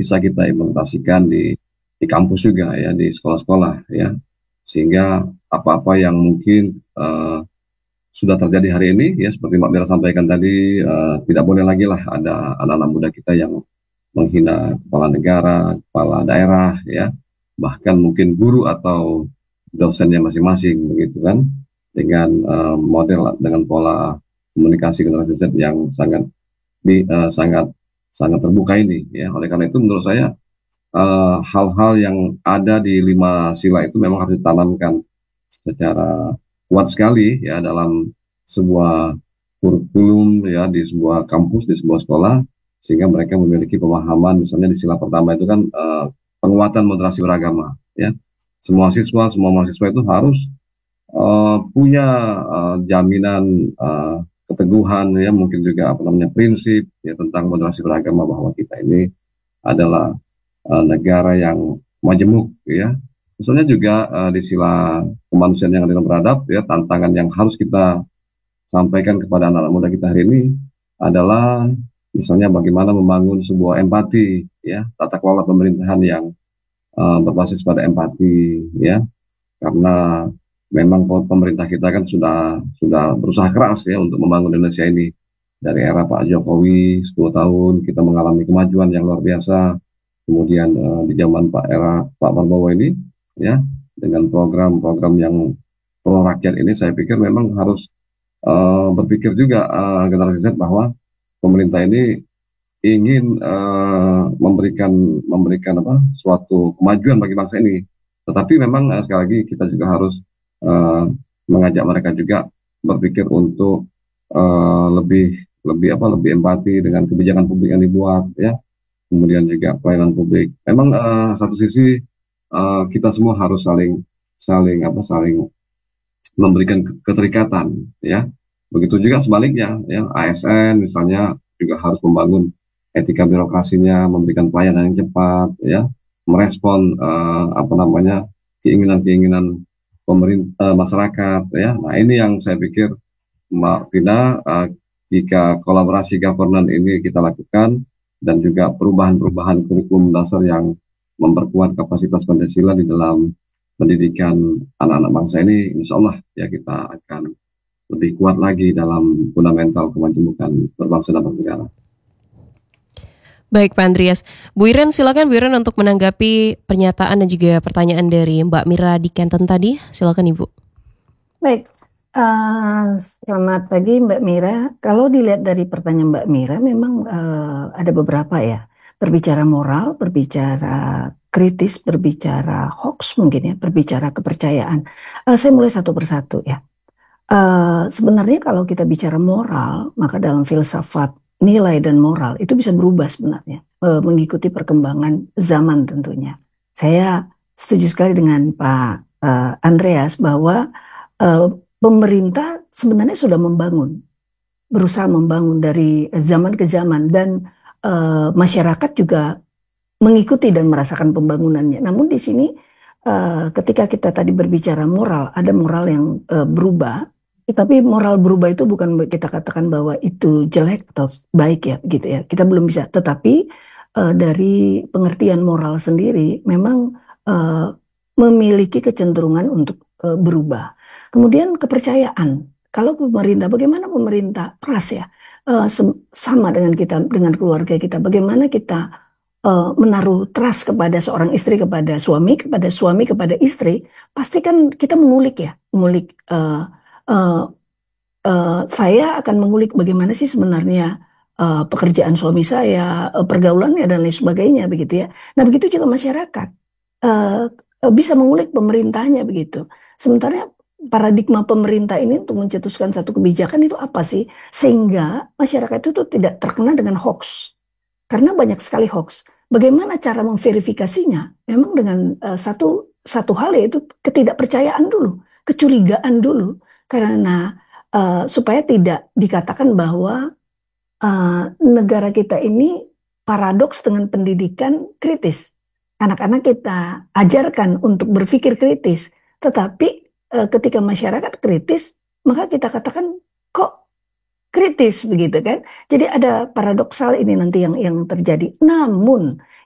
bisa kita implementasikan di kampus juga ya, di sekolah-sekolah ya, sehingga apa-apa yang mungkin sudah terjadi hari ini ya, seperti Mbak Mira sampaikan tadi, tidak boleh lagi lah ada anak-anak muda kita yang menghina kepala negara, kepala daerah ya, bahkan mungkin guru atau dosennya masing-masing begitu kan, dengan model dengan pola komunikasi generasi Z yang sangat sangat terbuka ini ya. Oleh karena itu menurut saya hal-hal yang ada di lima sila itu memang harus ditanamkan secara kuat sekali ya dalam sebuah kurikulum ya, di sebuah kampus, di sebuah sekolah, sehingga mereka memiliki pemahaman. Misalnya di sila pertama itu kan penguatan moderasi beragama ya, semua mahasiswa itu harus punya jaminan keteguhan ya, mungkin juga apa namanya prinsip ya tentang moderasi beragama, bahwa kita ini adalah negara yang majemuk ya. Misalnya juga di sila kemanusiaan yang adil dan beradab ya, tantangan yang harus kita sampaikan kepada anak-anak muda kita hari ini adalah misalnya bagaimana membangun sebuah empati ya, tata kelola pemerintahan yang berbasis pada empati ya, karena memang pemerintah kita kan sudah berusaha keras ya untuk membangun Indonesia ini. Dari era Pak Jokowi 10 tahun kita mengalami kemajuan yang luar biasa. Kemudian di zaman Pak Prabowo ini ya, dengan program-program yang pro rakyat ini, saya pikir memang harus berpikir juga generasi Z bahwa pemerintah ini ingin memberikan apa suatu kemajuan bagi bangsa ini. Tetapi memang sekali lagi kita juga harus eh, mengajak mereka juga berpikir untuk lebih lebih apa lebih empati dengan kebijakan publik yang dibuat ya. Kemudian juga pelayanan publik. Memang satu sisi kita semua harus saling saling apa saling memberikan keterikatan ya. Begitu juga sebaliknya ya, ASN misalnya juga harus membangun etika birokrasinya, memberikan pelayanan yang cepat ya, merespon apa namanya keinginan-keinginan pemerintah masyarakat ya. Nah, ini yang saya pikir Mbak Vina, jika kolaborasi governance ini kita lakukan dan juga perubahan-perubahan kurikulum dasar yang memperkuat kapasitas Pancasila di dalam pendidikan anak-anak bangsa ini, insya Allah ya kita akan lebih kuat lagi dalam fundamental kemajemukan berbangsa dan bernegara. Baik Pak Andreas. Bu Iren, silakan Bu Iren untuk menanggapi pernyataan dan juga pertanyaan dari Mbak Mira di Kenten tadi. Silakan Ibu. Baik, selamat pagi Mbak Mira. Kalau dilihat dari pertanyaan Mbak Mira, memang ada beberapa ya. Berbicara moral, berbicara kritis, berbicara hoax mungkin ya, berbicara kepercayaan. Saya mulai satu persatu ya. Sebenarnya kalau kita bicara moral, maka dalam filsafat nilai dan moral itu bisa berubah sebenarnya, mengikuti perkembangan zaman tentunya. Saya setuju sekali dengan Pak Andreas bahwa pemerintah sebenarnya sudah berusaha membangun dari zaman ke zaman, dan masyarakat juga mengikuti dan merasakan pembangunannya. Namun di sini ketika kita tadi berbicara moral, ada moral yang berubah. Tapi moral berubah itu bukan kita katakan bahwa itu jelek atau baik ya, gitu ya. Kita belum bisa. Tetapi dari pengertian moral sendiri memang memiliki kecenderungan untuk berubah. Kemudian kepercayaan. Kalau pemerintah, bagaimana pemerintah keras ya, sama dengan kita, dengan keluarga kita. Bagaimana kita menaruh trust kepada seorang istri, kepada suami kepada istri, pasti kan kita mengulik ya, saya akan mengulik bagaimana sih sebenarnya pekerjaan suami saya, pergaulannya dan lain sebagainya begitu ya. Nah begitu juga masyarakat bisa mengulik pemerintahnya begitu. Sementara paradigma pemerintah ini untuk mencetuskan satu kebijakan itu apa sih, sehingga masyarakat itu tuh tidak terkena dengan hoax. Karena banyak sekali hoax. Bagaimana cara memverifikasinya? Memang dengan satu hal, yaitu ketidakpercayaan dulu, kecurigaan dulu, karena supaya tidak dikatakan bahwa negara kita ini paradoks dengan pendidikan kritis. Anak-anak kita ajarkan untuk berpikir kritis, tetapi ketika masyarakat kritis, maka kita katakan kok kritis begitu kan. Jadi ada paradoksal ini nanti yang terjadi. Namun